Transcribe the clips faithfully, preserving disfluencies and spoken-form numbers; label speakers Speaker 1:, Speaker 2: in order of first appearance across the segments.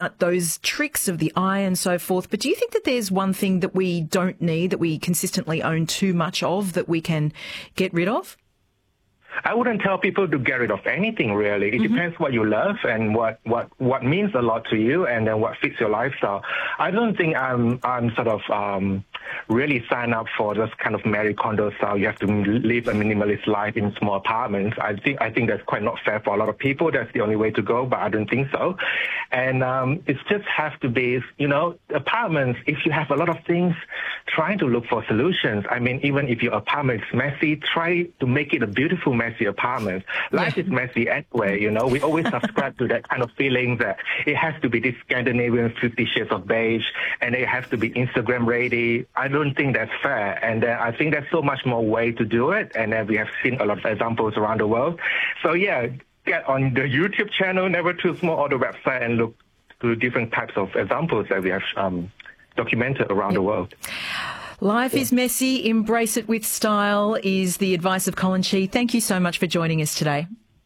Speaker 1: about those tricks of the eye and so forth, but do you think that there's one thing that we don't need, that we consistently own too much of, that we can get rid of?
Speaker 2: I wouldn't tell people to get rid of anything, really. It
Speaker 1: Mm-hmm.
Speaker 2: depends what you love and what, what, what means a lot to you, and then what fits your lifestyle. I don't think I'm I'm sort of um, really sign up for this kind of Marie Kondo style. You have to live a minimalist life in small apartments. I think I think that's quite not fair for a lot of people. That's the only way to go, but I don't think so. And um, it just has to be, you know, apartments. If you have a lot of things, trying to look for solutions. I mean, even if your apartment is messy, try to make it a beautiful messy apartment. Life
Speaker 1: Yeah.
Speaker 2: is messy anyway, you know. We always subscribe to that kind of feeling that it has to be this Scandinavian Fifty Shades of Beige, and it has to be Instagram ready. I don't think that's fair. And uh, I think there's so much more way to do it. And then uh, we have seen a lot of examples around the world. So yeah, get on the YouTube channel, Never Too Small, or the website, and look to different types of examples that we have um, documented around
Speaker 1: Yep.
Speaker 2: the world.
Speaker 1: Life is messy, embrace it with style is the advice of Colin Chee. Thank you so much for joining us today.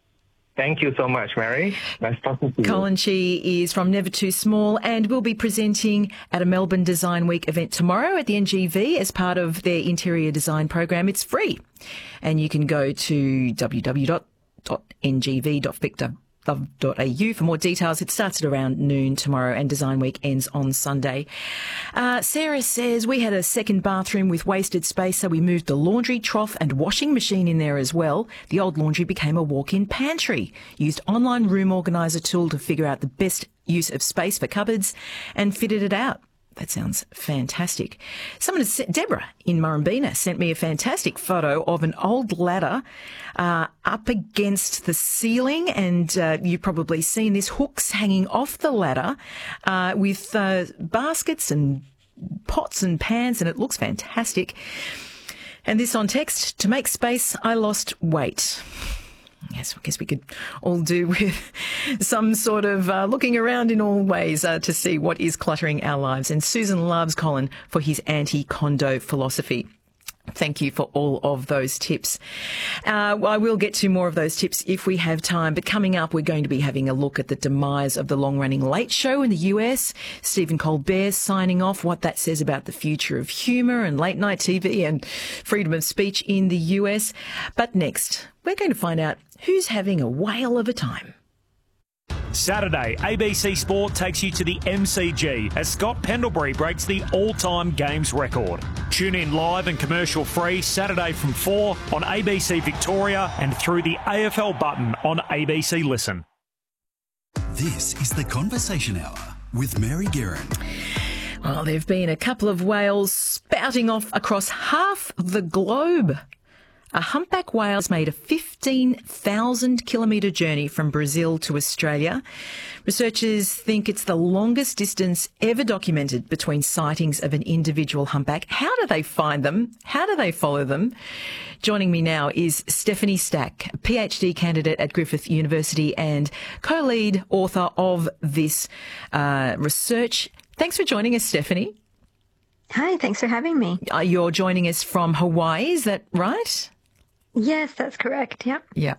Speaker 2: Thank you so much, Mary. Nice talking to you.
Speaker 1: Colin Chee is from Never Too Small and will be presenting at a Melbourne Design Week event tomorrow at the N G V as part of their interior design program. It's free, and you can go to w w w dot n g v dot vic dot gov dot a u for more details. It starts at around noon tomorrow and Design Week ends on Sunday. Uh, Sarah says, we had a second bathroom with wasted space, so we moved the laundry, trough and washing machine in there as well. The old laundry became a walk-in pantry. Used online room organiser tool to figure out the best use of space for cupboards and fitted it out. That sounds fantastic. Someone, has sent, Deborah in Murrumbina, sent me a fantastic photo of an old ladder uh, up against the ceiling, and uh, you've probably seen this, hooks hanging off the ladder uh, with uh, baskets and pots and pans, and it looks fantastic. And this on text: to make space, I lost weight. Yes, I guess we could all do with some sort of uh, looking around in all ways uh, to see what is cluttering our lives. And Susan loves Colin for his anti-condo philosophy. Thank you for all of those tips. Uh, well, I will get to more of those tips if we have time. But coming up, we're going to be having a look at the demise of the long-running Late Show in the U S. Stephen Colbert signing off, what that says about the future of humour and late-night T V and freedom of speech in the U S. But next, we're going to find out who's having a whale of a time.
Speaker 3: Saturday, A B C Sport takes you to the M C G as Scott Pendlebury breaks the all-time games record. Tune in live and commercial-free Saturday from four on A B C Victoria and through the A F L button on A B C Listen.
Speaker 4: This is The Conversation Hour with Mary Guerin.
Speaker 1: Well, there have been a couple of whales spouting off across half the globe. A humpback whale has made a fifteen thousand kilometre journey from Brazil to Australia. Researchers think it's the longest distance ever documented between sightings of an individual humpback. How do they find them? How do they follow them? Joining me now is Stephanie Stack, a PhD candidate at Griffith University and co-lead author of this uh, research. Thanks for joining us, Stephanie.
Speaker 5: Hi, thanks for having me.
Speaker 1: Uh, you're joining us from Hawaii, is that right?
Speaker 5: Yes, that's correct. Yep.
Speaker 1: Yeah.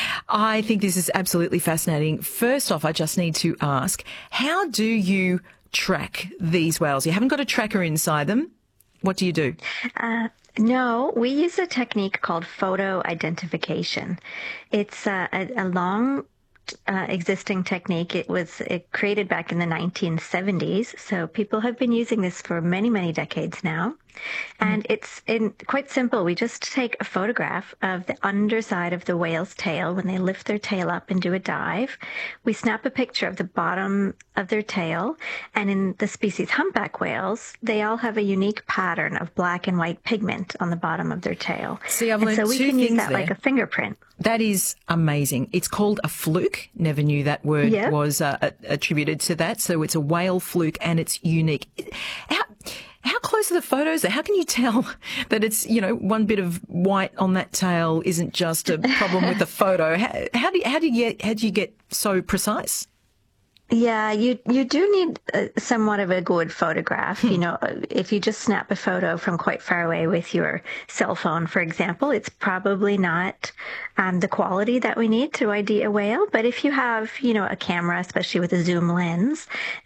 Speaker 1: I think this is absolutely fascinating. First off, I just need to ask, how do you track these whales? You haven't got a tracker inside them. What do you do?
Speaker 5: Uh, no, we use a technique called photo identification. It's uh, a, a long Uh, existing technique. It was it created back in the nineteen seventies, so people have been using this for many, many decades now. And mm. it's in, quite simple. We just take a photograph of the underside of the whale's tail when they lift their tail up and do a dive. We snap a picture of the bottom of their tail, and in the species humpback whales, they all have a unique pattern of black and white pigment on the bottom of their tail.
Speaker 1: See, I've
Speaker 5: and
Speaker 1: learned
Speaker 5: so we
Speaker 1: two
Speaker 5: can use
Speaker 1: things
Speaker 5: that
Speaker 1: there.
Speaker 5: like a fingerprint.
Speaker 1: That is amazing. It's called a fluke. Never knew that word
Speaker 5: yeah.
Speaker 1: was uh, attributed to that. So it's a whale fluke and it's unique. How, how close are the photos? How can you tell that it's, you know, one bit of white on that tail isn't just a problem with the photo? How, how do you, how do you get, how do you get so precise?
Speaker 5: Yeah, you you do need uh, somewhat of a good photograph. You know, if you just snap a photo from quite far away with your cell phone, for example, it's probably not um, the quality that we need to I D a whale. But if you have, you know, a camera, especially with a zoom lens,